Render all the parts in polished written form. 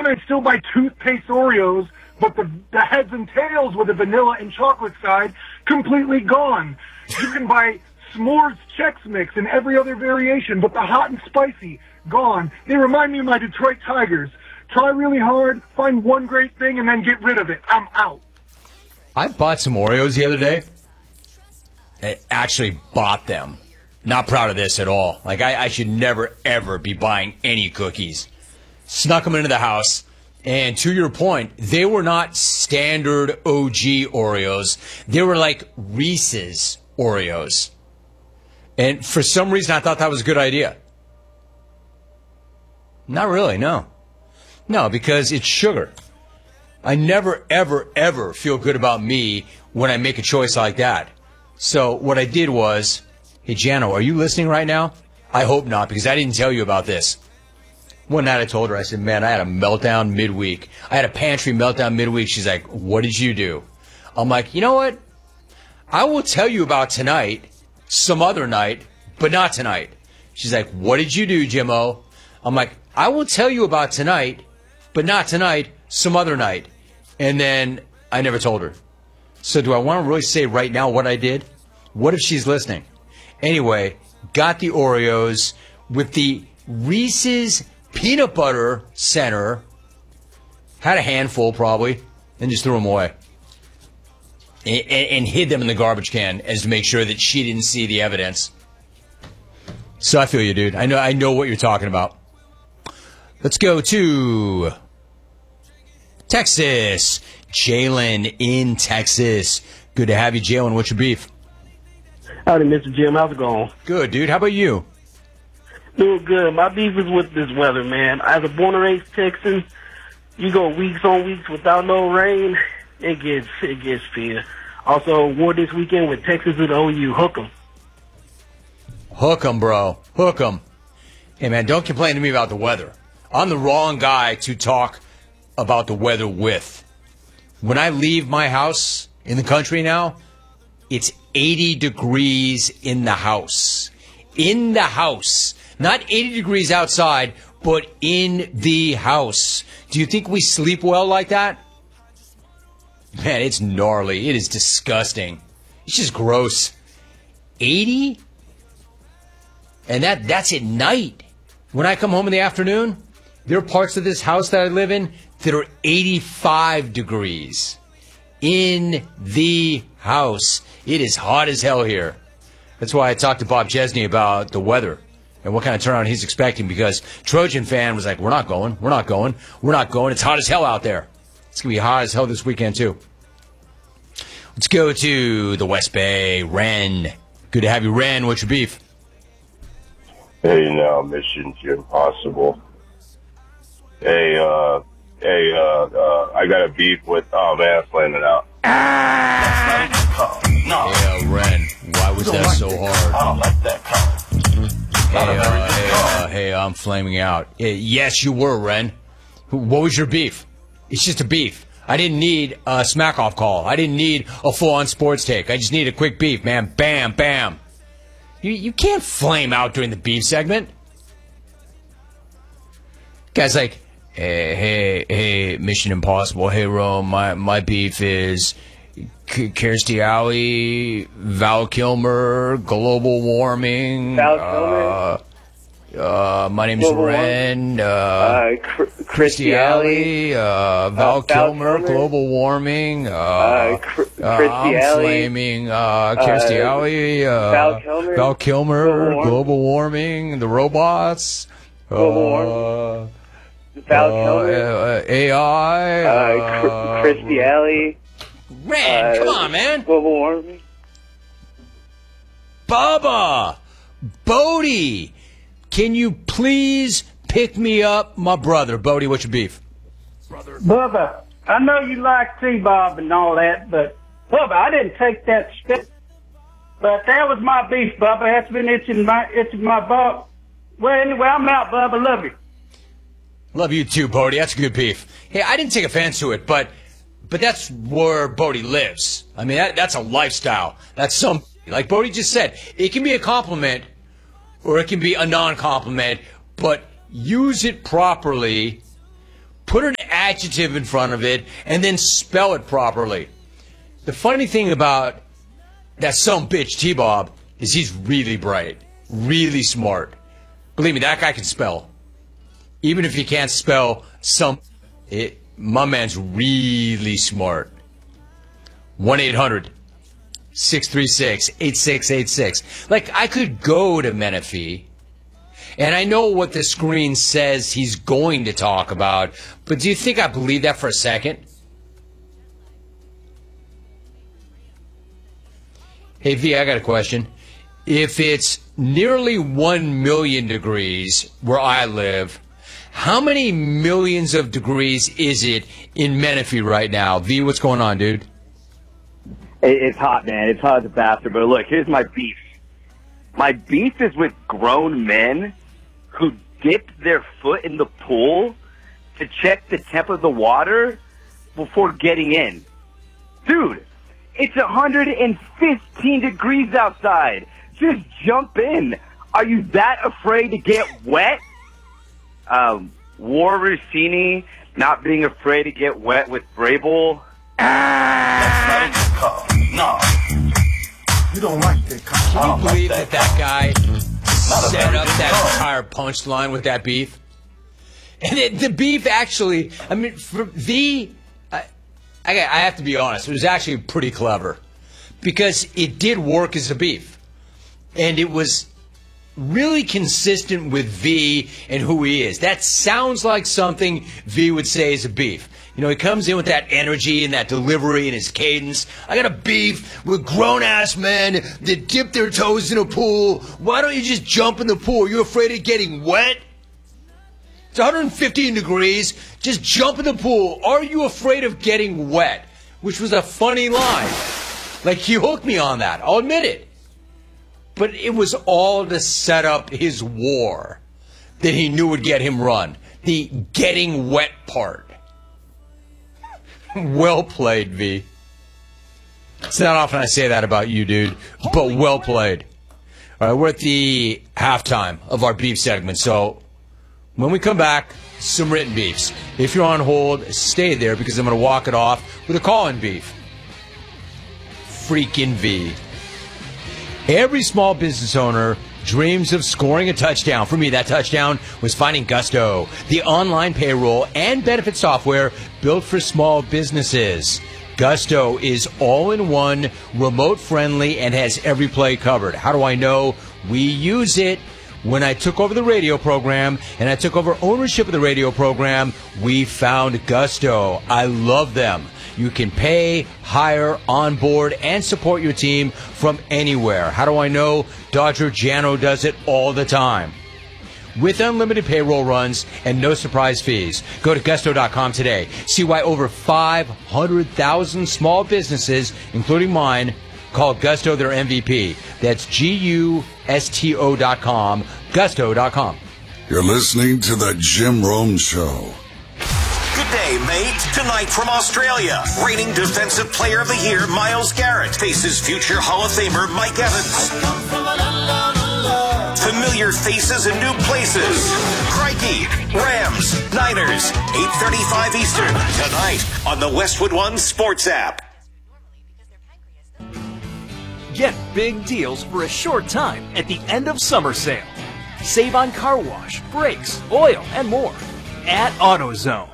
then I still buy toothpaste Oreos, but the heads and tails with the vanilla and chocolate side completely gone. You can buy s'mores Chex Mix in every other variation, but the hot and spicy, gone. They remind me of my Detroit Tigers. Try really hard, find one great thing, and then get rid of it. I'm out. I bought some Oreos the other day. I actually bought them. Not proud of this at all. Like, I should never, ever be buying any cookies. Snuck them into the house. And to your point, they were not standard OG Oreos. They were like Reese's Oreos. And for some reason, I thought that was a good idea. Not really, no. No, because it's sugar. I never, ever, ever feel good about me when I make a choice like that. So what I did was, hey, Jano, are you listening right now? I hope not, because I didn't tell you about this. One night I told her, I said, man, I had a meltdown midweek. I had a pantry meltdown midweek. She's like, what did you do? I'm like, you know what? I will tell you about tonight, some other night, but not tonight. She's like, what did you do, Jimmo? I'm like, I will tell you about tonight, but not tonight, some other night. And then I never told her. So do I want to really say right now what I did? What if she's listening? Anyway, got the Oreos with the Reese's peanut butter center. Had a handful probably, and just threw them away. And hid them in the garbage can as to make sure that she didn't see the evidence. So I feel you, dude. I know what you're talking about. Let's go to Texas. Jalen in Texas. Good to have you, Jalen. What's your beef? Howdy, Mr. Jim. How's it going? Good, dude. How about you? Doing good. My beef is with this weather, man. As a born and raised Texan, you go weeks on weeks without no rain, it gets fear. Also, war this weekend with Texas and OU. Hook 'em. Hook 'em, bro. Hook 'em. Hey, man, don't complain to me about the weather. I'm the wrong guy to talk about the weather with. When I leave my house in the country now, it's 80 degrees in the house. In the house. Not 80 degrees outside, but in the house. Do you think we sleep well like that? Man, it's gnarly. It is disgusting. It's just gross. 80? And that's at night. When I come home in the afternoon, there are parts of this house that I live in that are 85 degrees. In the house. It is hot as hell here. That's why I talked to Bob Chesney about the weather and what kind of turnout he's expecting, because Trojan fan was like, we're not going. It's hot as hell out there. It's going to be hot as hell this weekend, too. Let's go to the West Bay. Ren. Good to have you, Ren. What's your beef? Hey, now, Mission Impossible. Hey, I got a beef with, oh, man, I'm playing it out. Hey, Ren, why was that so hard? I don't like that color. Hey, I'm flaming out. Yes, you were, Ren. What was your beef? It's just a beef. I didn't need a smack-off call. I didn't need a full-on sports take. I just need a quick beef, man. Bam, bam. You can't flame out during the beef segment. Guy's like, hey, Mission Impossible. Hey, Rome, my beef is Kirstie Alley, Val Kilmer, global warming. Val Kilmer. My name's Ren. Kirstie Alley, Val Kilmer, global warming. Kirstie I'm Alley, flaming Kirstie Alley, Val Kilmer, global warming, the robots, global warming, Val Kilmer, AI, Kirstie Alley. Ren, come on, man. Global warming. Bubba, Bodie, can you please pick me up my brother? Bodie, what's your beef? Bubba, I know you like T-Bob and all that, but Bubba, I didn't take that step. But that was my beef, Bubba. That's been itching my butt. Well, anyway, I'm out, Bubba. Love you. Love you too, Bodie. That's a good beef. Hey, I didn't take offense to it, but that's where Bodie lives. I mean, that's a lifestyle. That's like Bodie just said, it can be a compliment or it can be a non-compliment, but use it properly put an adjective in front of it, and then spell it properly. The funny thing about that sumbitch T-Bob is he's really bright, really smart. Believe me, that guy can spell. Even if he can't spell my man's really smart. 1-800-636-8686. Like, I could go to Menifee, and I know what the screen says he's going to talk about, but do you think I believe that for a second? Hey, V, I got a question. If it's nearly 1 million degrees where I live, how many millions of degrees is it in Menifee right now? V, what's going on, dude? It's hot, man. It's hot as a bastard. But look, here's my beef. My beef is with grown men who dip their foot in the pool to check the temp of the water before getting in. Dude, it's 115 degrees outside. Just jump in. Are you that afraid to get wet? War Rossini not being afraid to get wet with Vrabel. No. You don't like that kind. Can you believe that guy set up that entire punchline with that beef? And the beef actually, I mean, for V, I have to be honest, it was actually pretty clever because it did work as a beef. And it was really consistent with V and who he is. That sounds like something V would say is a beef. You know, he comes in with that energy and that delivery and his cadence. I got a beef with grown-ass men that dip their toes in a pool. Why don't you just jump in the pool? Are you afraid of getting wet? It's 115 degrees. Just jump in the pool. Are you afraid of getting wet? Which was a funny line. Like, he hooked me on that. I'll admit it. But it was all to set up his war that he knew would get him run. The getting wet part. Well played, V. It's not often I say that about you, dude, but well played. All right, we're at the halftime of our beef segment, so when we come back, some written beefs. If you're on hold, stay there because I'm going to walk it off with a call-in beef. Freaking V. Every small business owner dreams of scoring a touchdown. For me, that touchdown was finding Gusto, the online payroll and benefit software built for small businesses. Gusto is all-in-one, remote-friendly, and has every play covered. How do I know? We use it. When I took over the radio program and I took over ownership of the radio program, we found Gusto. I love them. You can pay, hire, onboard, and support your team from anywhere. How do I know? Dodger Jano does it all the time. With unlimited payroll runs and no surprise fees. Go to Gusto.com today. See why over 500,000 small businesses, including mine, call Gusto their MVP. That's Gusto.com. Gusto.com. You're listening to The Jim Rome Show. Good day, mate. Tonight from Australia, reigning Defensive Player of the Year, Myles Garrett, faces future Hall of Famer Mike Evans. Familiar faces and new places. Crikey, Rams, Niners, 8:35 Eastern, tonight on the Westwood One Sports app. Get big deals for a short time at the end of summer sale. Save on car wash, brakes, oil, and more at AutoZone.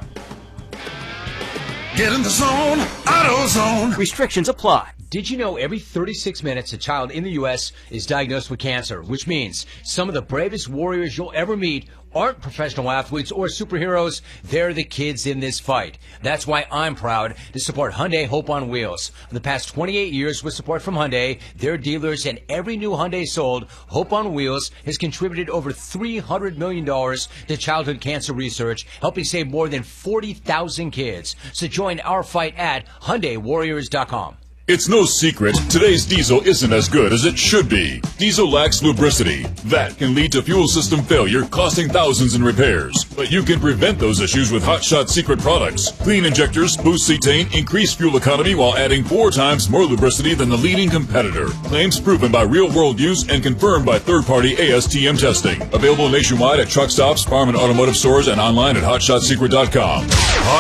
Get in the zone, AutoZone. Restrictions apply. Did you know every 36 minutes a child in the U.S. is diagnosed with cancer, which means some of the bravest warriors you'll ever meet aren't professional athletes or superheroes. They're the kids in this fight. That's why I'm proud to support Hyundai Hope on Wheels. For the past 28 years with support from Hyundai, their dealers, and every new Hyundai sold, Hope on Wheels has contributed over $300 million to childhood cancer research, helping save more than 40,000 kids. So join our fight at HyundaiWarriors.com. It's no secret, today's diesel isn't as good as it should be. Diesel lacks lubricity. That can lead to fuel system failure, costing thousands in repairs. But you can prevent those issues with Hot Shot Secret products. Clean injectors, boost cetane, increase fuel economy while adding 4 times more lubricity than the leading competitor. Claims proven by real-world use and confirmed by third-party ASTM testing. Available nationwide at truck stops, farm and automotive stores, and online at HotShotSecret.com.